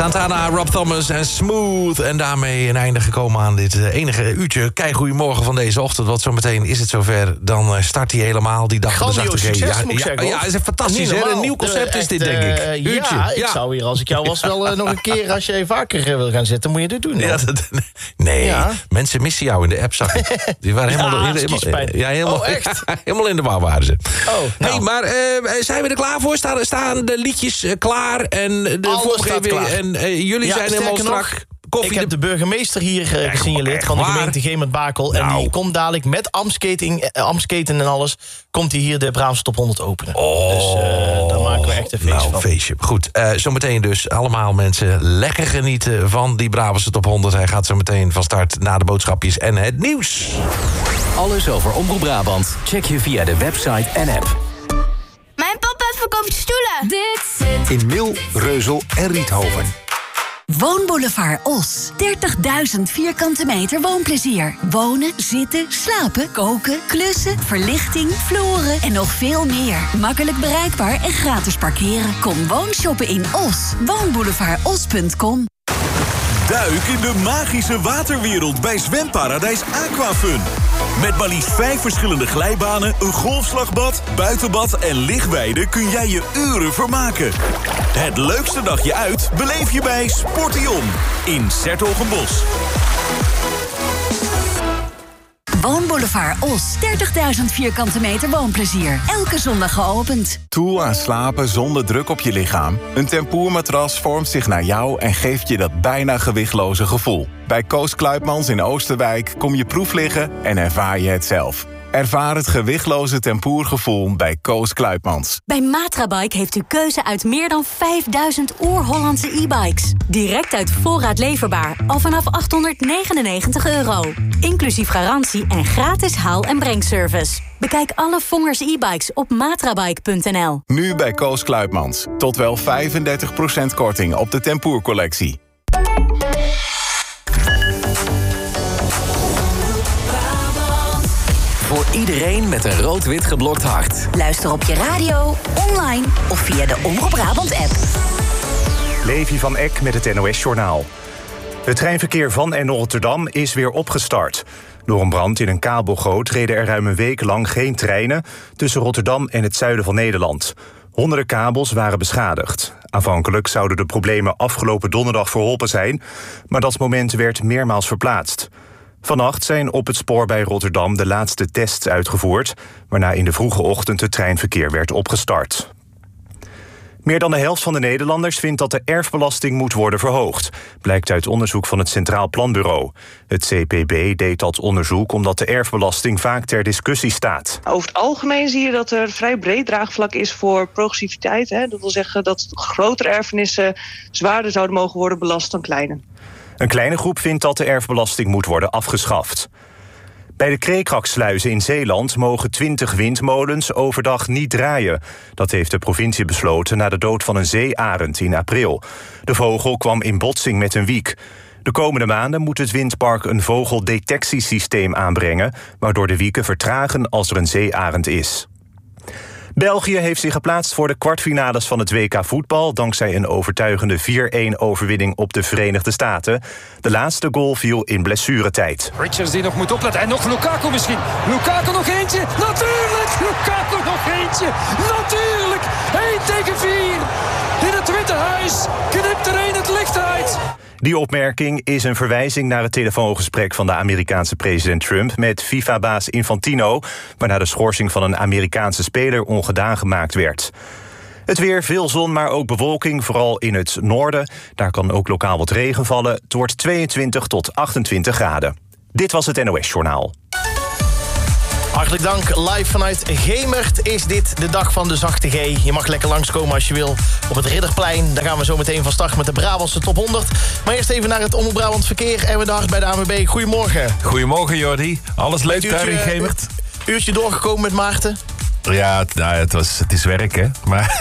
Santana, Rob Thomas en Smooth. En daarmee een einde gekomen aan dit enige uurtje. Kijk, goedemorgen van deze ochtend. Want zometeen is het zover. Dan start hij helemaal die dag van de zachte G. Ja, is fantastisch. Hè? Een nieuw concept is dit, denk ik. Uurtje. Ja, ik zou hier, als ik jou was, wel nog een keer... als je vaker wil gaan zitten, moet je dit doen. Ja, mensen missen jou in de app, zag ik. Die waren helemaal echt? Helemaal in de war waren ze. Nou. Hey, maar zijn we er klaar voor? Staan de liedjes klaar? En de vormgeving en jullie zijn helemaal strak. Ik heb de burgemeester hier gesignaleerd van de gemeente Gemert-Bakel. En die komt dadelijk met Amsketen en alles... komt hij hier de Brabantse Top 100 openen. Dus daar maken we echt een feest van. Feestje. Goed, zometeen dus allemaal mensen lekker genieten van die Brabantse Top 100. Hij gaat zometeen van start na de boodschapjes en het nieuws. Alles over Omroep Brabant check je via de website en app. Mijn papa verkoopt stoelen. Dit zit in Mil, Reuzel en Riethoven. Woonboulevard Os. 30.000 vierkante meter woonplezier. Wonen, zitten, slapen, koken, klussen, verlichting, vloeren en nog veel meer. Makkelijk bereikbaar en gratis parkeren. Kom woonshoppen in Os. Woonboulevardos.com. Duik in de magische waterwereld bij zwemparadijs Aquafun. Met maar liefst 5 verschillende glijbanen, een golfslagbad, buitenbad en lichtweide kun jij je uren vermaken. Het leukste dagje uit beleef je bij Sportion in 's-Hertogenbosch. Woonboulevard Os. 30.000 vierkante meter woonplezier. Elke zondag geopend. Toe aan slapen zonder druk op je lichaam? Een tempoermatras vormt zich naar jou en geeft je dat bijna gewichtloze gevoel. Bij Koos Kluitmans in Oosterwijk kom je proef liggen en ervaar je het zelf. Ervaar het gewichtloze tempoergevoel bij Koos Kluitmans. Bij Matrabike heeft u keuze uit meer dan 5000 oer-Hollandse e-bikes. Direct uit voorraad leverbaar, al vanaf €899. Inclusief garantie en gratis haal- en brengservice. Bekijk alle Vongers e-bikes op matrabike.nl. Nu bij Koos Kluitmans. Tot wel 35% korting op de tempoercollectie. Voor iedereen met een rood-wit geblokt hart. Luister op je radio, online of via de Omroep Brabant app. Levi van Eck met het NOS-journaal. Het treinverkeer van en naar Rotterdam is weer opgestart. Door een brand in een kabelgoot reden er ruim een week lang geen treinen... tussen Rotterdam en het zuiden van Nederland. Honderden kabels waren beschadigd. Aanvankelijk zouden de problemen afgelopen donderdag verholpen zijn... maar dat moment werd meermaals verplaatst. Vannacht zijn op het spoor bij Rotterdam de laatste tests uitgevoerd... waarna in de vroege ochtend het treinverkeer werd opgestart. Meer dan de helft van de Nederlanders vindt dat de erfbelasting moet worden verhoogd... blijkt uit onderzoek van het Centraal Planbureau. Het CPB deed dat onderzoek omdat de erfbelasting vaak ter discussie staat. Over het algemeen zie je dat er vrij breed draagvlak is voor progressiviteit. Hè? Dat wil zeggen dat grotere erfenissen zwaarder zouden mogen worden belast dan kleine. Een kleine groep vindt dat de erfbelasting moet worden afgeschaft. Bij de Kreekraksluizen in Zeeland mogen 20 windmolens overdag niet draaien. Dat heeft de provincie besloten na de dood van een zeearend in april. De vogel kwam in botsing met een wiek. De komende maanden moet het windpark een vogeldetectiesysteem aanbrengen... waardoor de wieken vertragen als er een zeearend is. België heeft zich geplaatst voor de kwartfinales van het WK voetbal... dankzij een overtuigende 4-1-overwinning op de Verenigde Staten. De laatste goal viel in blessuretijd. Richards die nog moet opletten. En nog Lukaku misschien. Lukaku nog eentje. Natuurlijk! Lukaku nog eentje. Natuurlijk! 1-4. In het Witte Huis knipt er een het licht uit. Die opmerking is een verwijzing naar het telefoongesprek van de Amerikaanse president Trump met FIFA-baas Infantino, waarna de schorsing van een Amerikaanse speler ongedaan gemaakt werd. Het weer, veel zon, maar ook bewolking, vooral in het noorden. Daar kan ook lokaal wat regen vallen. Het wordt 22 tot 28 graden. Dit was het NOS-journaal. Hartelijk dank. Live vanuit Gemert is dit de dag van de zachte G. Je mag lekker langskomen als je wil op het Ridderplein. Daar gaan we zo meteen van start met de Brabantse Top 100. Maar eerst even naar het Omroep Brabant verkeer. En we daar bij de ANWB. Goedemorgen. Goedemorgen, Jordi. Alles leuk daar in Gemert? Uurtje doorgekomen met Maarten? Ja, het is werk, hè. Maar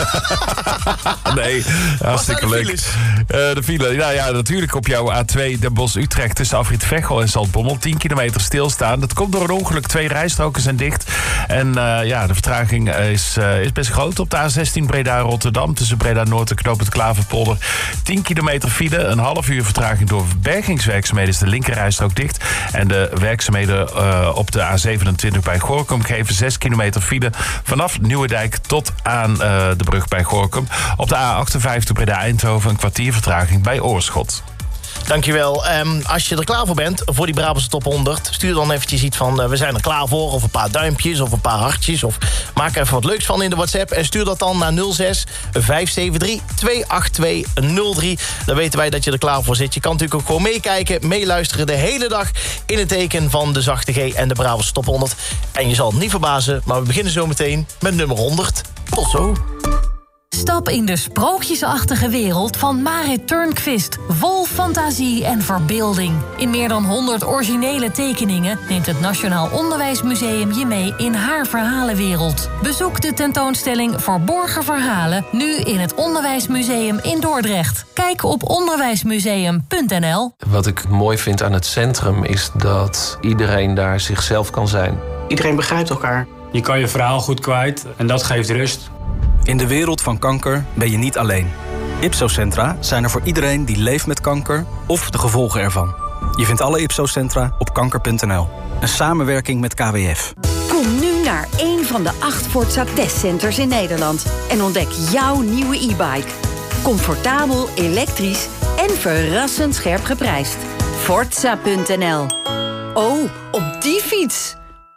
nee, hartstikke leuk. De file, nou ja, natuurlijk op jouw A2 Den Bosch-Utrecht... tussen afrit Veghel en Zaltbommel. 10 kilometer stilstaan. Dat komt door een ongeluk. 2 rijstroken zijn dicht. En de vertraging is best groot op de A16 Breda-Rotterdam... tussen Breda-Noord en knooppunt Klaverpolder. 10 kilometer file, een half uur vertraging door bergingswerkzaamheden... is de linkerrijstrook dicht. En de werkzaamheden op de A27 bij Gorinchem geven 6 kilometer file... vanaf Nieuwedijk tot aan de brug bij Gorinchem. Op de A58 Breda-Eindhoven een kwartier vertraging bij Oorschot. Dankjewel. Als je er klaar voor bent, voor die Brabantse Top 100... stuur dan eventjes iets van, we zijn er klaar voor... of een paar duimpjes, of een paar hartjes... of maak er even wat leuks van in de WhatsApp... en stuur dat dan naar 06 573 28203. Dan weten wij dat je er klaar voor zit. Je kan natuurlijk ook gewoon meekijken, meeluisteren de hele dag... in het teken van de Zachte G en de Brabantse Top 100. En je zal het niet verbazen, maar we beginnen zo meteen met nummer 100. Tot zo. Stap in de sprookjesachtige wereld van Marit Turnquist. Vol fantasie en verbeelding. In meer dan 100 originele tekeningen... neemt het Nationaal Onderwijsmuseum je mee in haar verhalenwereld. Bezoek de tentoonstelling Verborgen Verhalen... nu in het Onderwijsmuseum in Dordrecht. Kijk op onderwijsmuseum.nl. Wat ik mooi vind aan het centrum is dat iedereen daar zichzelf kan zijn. Iedereen begrijpt elkaar. Je kan je verhaal goed kwijt en dat geeft rust. In de wereld van kanker ben je niet alleen. Ipso-centra zijn er voor iedereen die leeft met kanker of de gevolgen ervan. Je vindt alle Ipso-centra op kanker.nl. Een samenwerking met KWF. Kom nu naar een van de 8 Forza testcenters in Nederland... en ontdek jouw nieuwe e-bike. Comfortabel, elektrisch en verrassend scherp geprijsd. Forza.nl. Oh, op die fiets!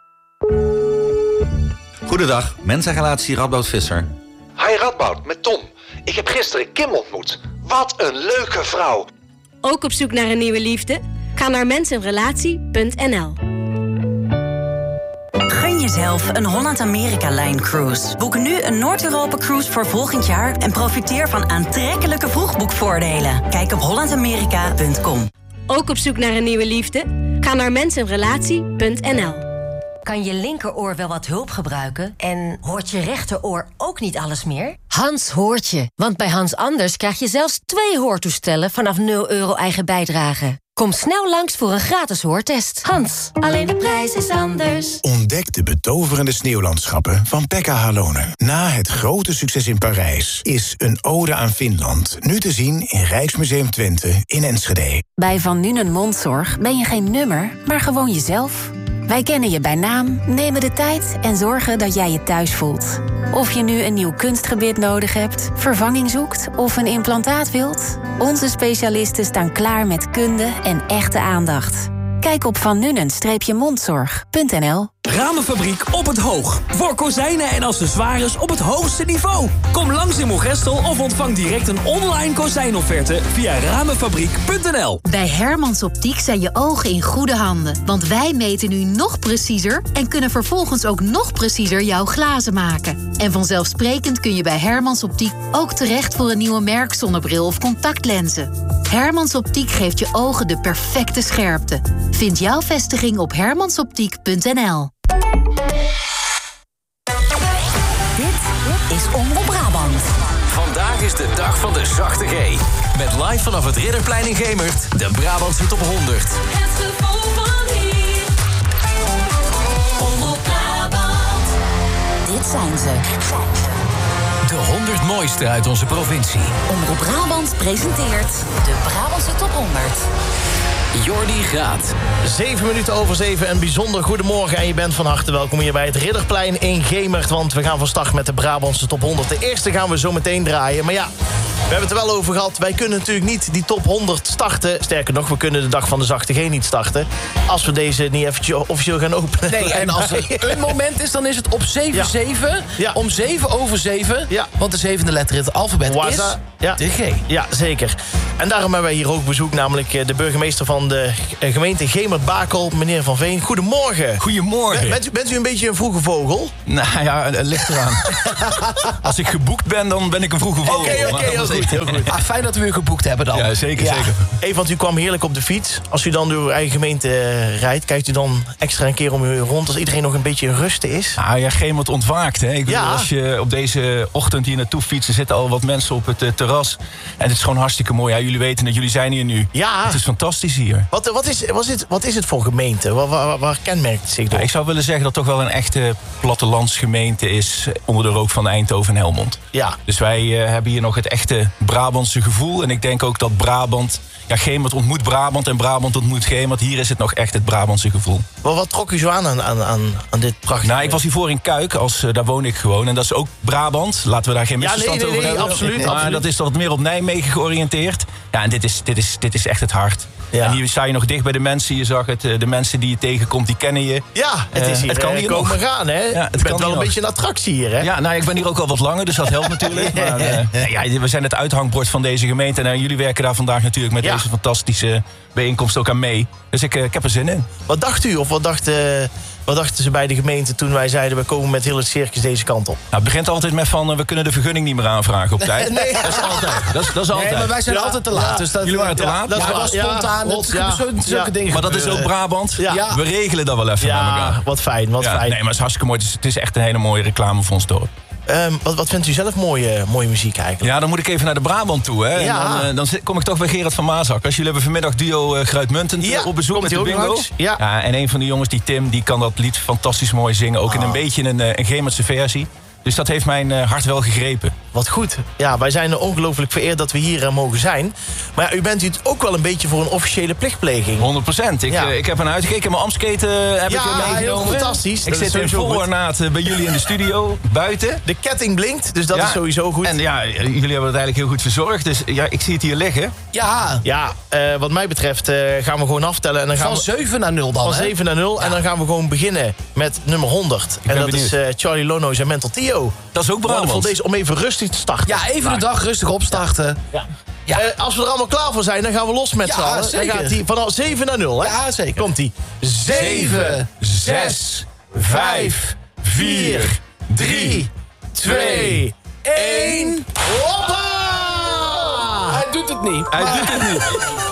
Goedendag, mensenrelatie Radboud Visser. Hi Radboud, met Tom. Ik heb gisteren Kim ontmoet. Wat een leuke vrouw. Ook op zoek naar een nieuwe liefde? Ga naar mensenrelatie.nl. Gun jezelf een Holland-Amerika-lijn cruise. Boek nu een Noord-Europa-cruise voor volgend jaar... en profiteer van aantrekkelijke vroegboekvoordelen. Kijk op hollandamerika.com. Ook op zoek naar een nieuwe liefde? Ga naar mensenrelatie.nl. Kan je linkeroor wel wat hulp gebruiken? En hoort je rechteroor ook niet alles meer? Hans hoort je, want bij Hans Anders krijg je zelfs 2 hoortoestellen vanaf €0 eigen bijdrage. Kom snel langs voor een gratis hoortest. Hans, alleen de prijs is anders. Ontdek de betoverende sneeuwlandschappen van Pekka Halonen. Na het grote succes in Parijs is een ode aan Finland... nu te zien in Rijksmuseum Twente in Enschede. Bij Van Nuenen Mondzorg ben je geen nummer, maar gewoon jezelf. Wij kennen je bij naam, nemen de tijd en zorgen dat jij je thuis voelt. Of je nu een nieuw kunstgebit nodig hebt, vervanging zoekt of een implantaat wilt... onze specialisten staan klaar met kunde en echte aandacht. Kijk op vannunen-mondzorg.nl. Ramenfabriek op het Hoog. Voor kozijnen en accessoires op het hoogste niveau. Kom langs in Moergestel of ontvang direct een online kozijnofferte via ramenfabriek.nl. Bij Hermans Optiek zijn je ogen in goede handen. Want wij meten nu nog preciezer en kunnen vervolgens ook nog preciezer jouw glazen maken. En vanzelfsprekend kun je bij Hermans Optiek ook terecht voor een nieuwe merkzonnebril of contactlenzen. Hermans Optiek geeft je ogen de perfecte scherpte. Vind jouw vestiging op hermansoptiek.nl. Dit is Omroep Brabant. Vandaag is de dag van de Zachte G. Met live vanaf het Ridderplein in Gemert, de Brabantse Top 100. Het gevoel van hier. Omroep Brabant. Dit zijn ze. De 100 mooiste uit onze provincie. Omroep Brabant presenteert de Brabantse Top 100. Jordi Graat. 7:07, een bijzonder goedemorgen en je bent van harte welkom hier bij het Ridderplein in Gemert. Want we gaan van start met de Brabantse Top 100. De eerste gaan we zo meteen draaien. Maar ja, we hebben het er wel over gehad. Wij kunnen natuurlijk niet die Top 100 starten. Sterker nog, we kunnen de dag van de Zachte G niet starten. Als we deze niet eventjes officieel gaan openen. Nee, en als er een moment is, dan is het op 7-7. Ja. Om 7:07. Ja. Want de 7e letter in het alfabet is ja. de G. Ja, zeker. En daarom hebben wij hier ook bezoek, namelijk de burgemeester van de gemeente Gemert-Bakel, meneer Van Veen. Goedemorgen. Goedemorgen. Bent u een beetje een vroege vogel? Nou ja, het ligt eraan. Als ik geboekt ben, dan ben ik een vroege vogel. Oké, heel goed. Ah, fijn dat u weer geboekt hebben dan. Ja, zeker. Even, want u kwam heerlijk op de fiets. Als u dan door uw eigen gemeente rijdt, kijkt u dan extra een keer om u rond als iedereen nog een beetje in rusten is? Nou ja, Gemert ontwaakt. Hè. Ik bedoel, als je op deze ochtend hier naartoe fietst, er zitten al wat mensen op het terras. En het is gewoon hartstikke mooi. Ja, jullie weten dat jullie zijn hier nu. Ja. Het is fantastisch hier. Wat is het voor gemeente? Waar kenmerkt het zich door? Ja, ik zou willen zeggen dat het toch wel een echte plattelandsgemeente is onder de rook van Eindhoven en Helmond. Ja. Dus wij hebben hier nog het echte Brabantse gevoel. En ik denk ook dat Brabant... Ja, Gemert ontmoet Brabant en Brabant ontmoet Gemert. Hier is het nog echt het Brabantse gevoel. Maar wat trok u zo aan dit prachtige... Nou, ik was hiervoor in Kuik, daar woon ik gewoon. En dat is ook Brabant. Laten we daar geen misverstand over hebben. Absoluut. Maar dat is wat meer op Nijmegen georiënteerd. Ja, en dit is echt het hart. Ja. En hier sta je nog dicht bij de mensen. Je zag het, de mensen die je tegenkomt, die kennen je. Ja, het is hier het kan hier komen gaan, hè? Ja, het bent wel een beetje een attractie hier, hè? Ja, nou, ik ben hier ook al wat langer, dus dat helpt natuurlijk. Maar, we zijn het uithangbord van deze gemeente. En jullie werken daar vandaag natuurlijk met deze fantastische bijeenkomst ook aan mee. Dus ik heb er zin in. Wat dacht u, of wat dachten ze bij de gemeente toen wij zeiden... we komen met heel het circus deze kant op? Nou, het begint altijd met van, we kunnen de vergunning niet meer aanvragen op tijd. Nee. Dat is altijd. Dat is altijd. Nee, maar wij zijn altijd te laat. Dus jullie waren te laat? Dat was spontaan. Zulke dingen. Maar dat is ook Brabant. Ja. We regelen dat wel even met elkaar. Wat fijn, fijn. Nee, maar het is hartstikke mooi. Het is echt een hele mooie reclame voor ons dorp. Wat vindt u zelf mooie muziek eigenlijk? Ja, dan moet ik even naar de Brabant toe. Hè. Ja. En dan kom ik toch bij Gerard van Maasakker. Jullie hebben vanmiddag duo Gruitmuntend op bezoek met de bingo. Ja, en een van de jongens, die Tim, die kan dat lied fantastisch mooi zingen. Ook in een beetje een Gemertse versie. Dus dat heeft mijn hart wel gegrepen. Wat goed. Ja, wij zijn ongelooflijk vereerd dat we hier mogen zijn. Maar ja, u bent het ook wel een beetje voor een officiële plichtpleging. 100%. Ik heb ernaar uitgekeken. Mijn ambtsketen heb ik meegenomen. Heel fantastisch. Ik zit in volle ornaat bij jullie in de studio, buiten. De ketting blinkt, dus dat is sowieso goed. En ja, jullie hebben het eigenlijk heel goed verzorgd. Dus ja, ik zie het hier liggen. Ja, wat mij betreft gaan we gewoon aftellen. En dan gaan van 7 naar 0 dan, Van 7 naar 0. Ja. En dan gaan we gewoon beginnen met nummer 100. En dat is Charlie Lono's en Mental Theo. Dat is ook Brabant. Deze om even rustig te starten. Ja, even de dag rustig opstarten. Ja. Als we er allemaal klaar voor zijn, dan gaan we los met z'n allen. Zeker. Dan gaat hij vanaf 7 naar 0, hè? Ja, zeker. Komt-ie. 7, 6, 5, 4, 3, 2, 1. Hoppa! Hij doet het niet.